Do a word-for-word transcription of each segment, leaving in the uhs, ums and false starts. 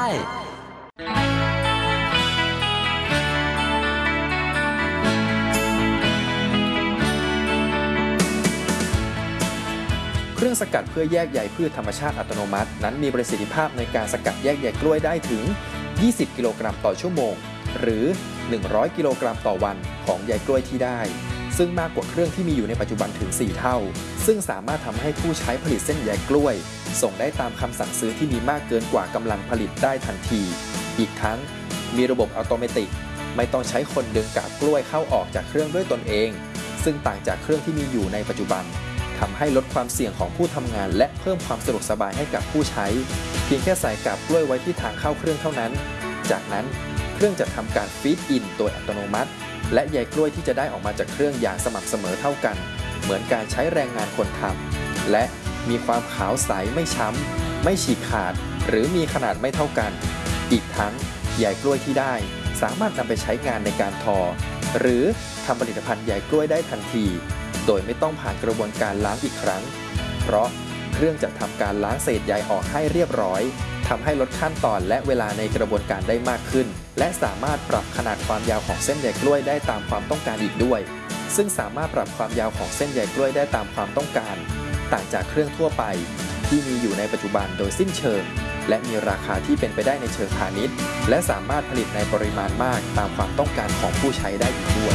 เครื่องสกัดเพื่อแยกใยพืชธรรมชาติอัตโนมัตินั้นมีประสิทธิภาพในการสกัดแยกใยกล้วยได้ถึงยี่สิบกิโลกรัมต่อชั่วโมงหรือหนึ่งร้อยกิโลกรัมต่อวันของใยกล้วยที่ได้ซึ่งมากกว่าเครื่องที่มีอยู่ในปัจจุบันถึงสี่เท่าซึ่งสามารถทำให้ผู้ใช้ผลิตเส้นใยกล้วยส่งได้ตามคำสั่งซื้อที่มีมากเกินกว่ากำลังผลิตได้ทันทีอีกทั้งมีระบบอัตโนมัติไม่ต้องใช้คนดึงกาบกล้วยเข้าออกจากเครื่องด้วยตนเองซึ่งต่างจากเครื่องที่มีอยู่ในปัจจุบันทำให้ลดความเสี่ยงของผู้ทำงานและเพิ่มความสะดวกสบายให้กับผู้ใช้เพียงแค่ใส่กาบกล้วยไว้ที่ทางเข้าเครื่องเท่านั้นจากนั้นเครื่องจะทำการฟีดอินโดยอัตโนมัติและใยกล้วยที่จะได้ออกมาจากเครื่องอย่างสม่ำเสมอเท่ากันเหมือนการใช้แรงงานคนทำและมีความขาวใสไม่ช้ำไม่ฉีกขาดหรือมีขนาดไม่เท่ากันอีกทั้งใยกล้วยที่ได้สามารถนำไปใช้งานในการทอหรือทำผลิตภัณฑ์ใยกล้วยได้ทันทีโดยไม่ต้องผ่านกระบวนการล้างอีกครั้งเพราะเครื่องจะทำการล้างเศษใยออกให้เรียบร้อยทำให้ลดขั้นตอนและเวลาในกระบวนการได้มากขึ้นและสามารถปรับขนาดความยาวของเส้นใยกล้วยได้ตามความต้องการอีกด้วยซึ่งสามารถปรับความยาวของเส้นใยกล้วยได้ตามความต้องการต่างจากเครื่องทั่วไปที่มีอยู่ในปัจจุบันโดยสิ้นเชิงและมีราคาที่เป็นไปได้ในเชิงพาณิชย์และสามารถผลิตในปริมาณมากตามความต้องการของผู้ใช้ได้อีกด้วย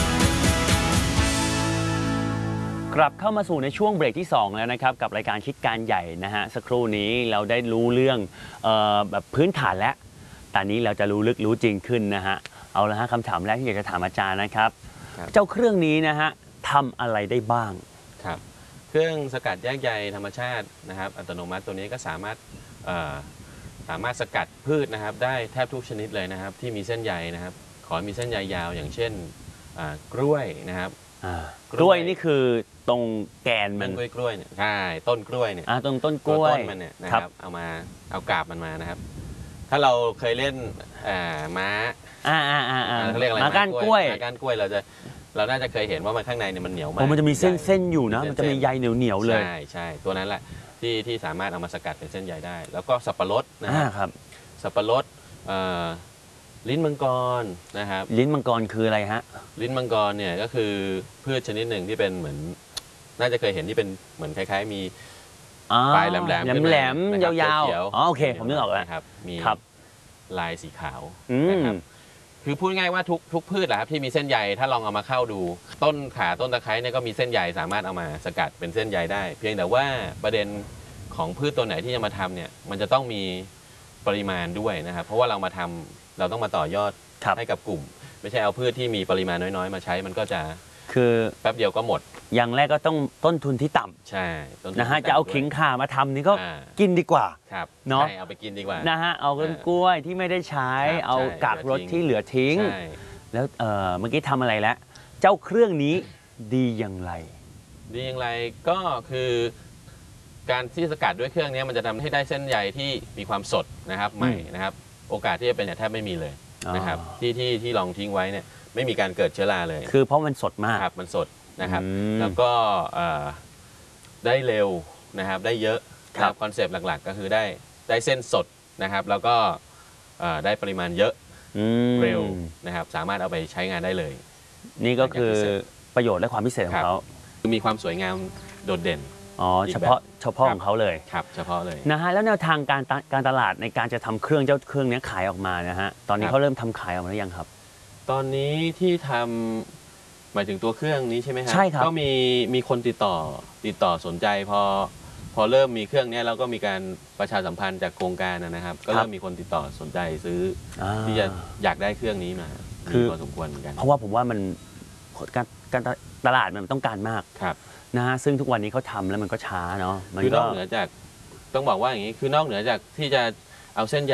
กลับเข้ามาสู่ในช่วงเบรกที่สองแล้วนะครับกับรายการคิดการใหญ่นะฮะสักครู่นี้เราได้รู้เรื่องเอ่อแบบพื้นฐานแล้วตอนนี้เราจะรู้ลึกรู้จริงขึ้นนะฮะเอาละฮะคำถามแรกที่อยากจะถามอาจารย์นะครับเจ้าเครื่องนี้นะฮะทำอะไรได้บ้างครับเครื่องสกัดแยกใยธรรมชาตินะครับอัตโนมัติตัวนี้ก็สามารถสามารถสกัดพืชนะครับได้แทบทุกชนิดเลยนะครับที่มีเส้นใยนะครับขอมีเส้นใยยาวอย่างเช่นกล้วยนะครับกล้วยนี่คือตรงแกนมันกล้วยกล้วยเนี่ยใช่ต้นกล้วยเนี่ยตรงต้นกล้วยต้นมันเนี่ยนะครับเอามาเอากาบมันมานะครับถ้าเราเคยเล่นม้าอ่าอ่าอ่าเขาเรียกอะไรม้าก้านกล้วยม้าก้านกล้วยเราจะเราน่าจะเคยเห็นว่ามันข้างในเนี่ยมันเหนียวมากมันจะมีเส้นเส้นอยู่นะมันจะมีใยเหนียวเหนียวเลยใช่ใช่ตัวนั้นแหละที่ที่สามารถเอามาสกัดเป็นเส้นใยได้แล้วก็สับปะรดนะครับสับปะรดลิ้นมังกรนะครับลิ้นมังกรคืออะไรฮะลิ้นมังกรเนี่ยก็คือพืชชนิดหนึ่งที่เป็นเหมือนน่าจะเคยเห็นที่เป็นเหมือนคล้ายๆมีปลายแหลมๆแหลมๆยาวๆอ๋อโอเคผมนึกออกแล้วครับมีลายสีขาวนะครับคือพูดง่ายว่าทุกทุกพืชแหละครับที่มีเส้นใยถ้าลองเอามาเข้าดูต้นขาต้นตะไคร้เนี่ยก็มีเส้นใยสามารถเอามาสกัดเป็นเส้นใยได้เพียงแต่ว่าประเด็นของพืชตัวไหนที่จะมาทำเนี่ยมันจะต้องมีปริมาณด้วยนะครับเพราะว่าเรามาทำเราต้องมาต่อยอดให้กับกลุ่มไม่ใช่เอาพืชที่มีปริมาณน้อยๆมาใช้มันก็จะคือแป๊บเดียวก็หมดอย่างแรกก็ต้องต้นทุนที่ต่ำใช่นะฮะจะเอาขิงข่ามาทำนี่ก็กินดีกว่าเนาะเอาไปกินดีกว่านะฮะเอาต้นกล้วยที่ไม่ได้ใช้เอากากรสที่เหลือทิ้งแล้วเเมื่อกี้ทำอะไรแล้วเจ้าเครื่องนี้ดีอย่างไรดีอย่างไรก็คือการที่สกัดด้วยเครื่องนี้มันจะทำให้ได้เส้นใยที่มีความสดนะครับใหม่นะครับโอกาสที่จะเป็นเนี่ยแทบไม่มีเลยนะครับที่ที่ที่ลองทิ้งไว้เนี่ยไม่มีการเกิดเชื้อราเลยคือเพราะมันสดมากครับมันสดนะครับแล้วก็ได้เร็วนะครับได้เยอะครับคอนเซปต์หลักๆก็คือได้ได้เส้นสดนะครับแล้วก็ได้ปริมาณเยอะเร็วนะครับสามารถเอาไปใช้งานได้เลยนี่ก็คือประโยชน์และความพิเศษของเขาคือมีความสวยงามโดดเด่นอ๋อเฉพาะเฉพาะของเขาเลยครับเฉพาะเลยนะฮะแล้วแนวทางการการตลาดในการจะทำเครื่องเจ้าเครื่องนี้ขายออกมานะฮะตอนนี้เขาเริ่มทำขายออกมาหรือยังครับตอนนี้ที่ทำหมายถึงตัวเครื่องนี้ใช่ไหมครับใช่ครับก็มีมีคนติดต่อติดต่อสนใจพอพอเริ่มมีเครื่องนี้เราก็มีการประชาสัมพันธ์จากโครงการนะครับก็เริ่มมีคนติดต่อสนใจซื้อที่จะอยากได้เครื่องนี้มาคือพอสมควรเหมือนกันเพราะว่าผมว่ามันการการตลาดมันต้องการมากนะฮะซึ่งทุกวันนี้เขาทำแล้วมันก็ช้าเนาะคือนอกเหนือจากต้องบอกว่าอย่างนี้คือนอกเหนือจากที่จะเอาเส้นใย